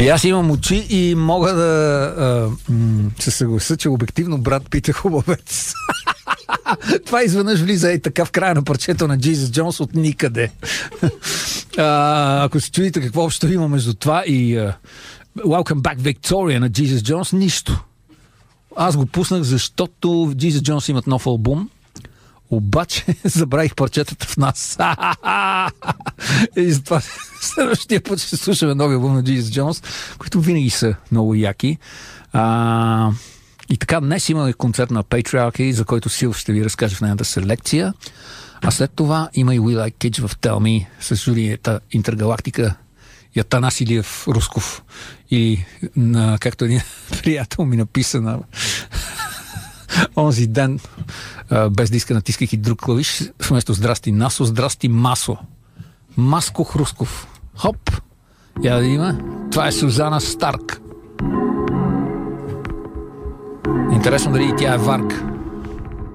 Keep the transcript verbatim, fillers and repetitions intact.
И аз имам очи и мога да а, м- се съглася, че обективно Брат Пит е хубавец. Това изведнъж влиза и така в края на парчето на Jesus Jones от никъде. а, ако се чудите какво общо има между това и а, Welcome Back Victoria на Jesus Jones, нищо. Аз го пуснах, защото Jesus Jones имат нов албум, обаче забравих парчетата в нас. И затова следващия път ще слушаме новия албум на Jesus Jones, които винаги са много яки. А, и така, днес имаме концерт на Patriarchy, за който Сил ще ви разкаже в нейната селекция. А след това има и We Like Kids в Tell Me с журията Интергалактика и Атанас Илиев Русков. И на, както един приятел ми написа на онзи ден, без да иска натисках и друг клавиш, вместо здрасти Насо, здрасти Масо. Маско Хрусков. Хоп! Я да има. Това е Сузана Старк. Интересно дали и тя е варк.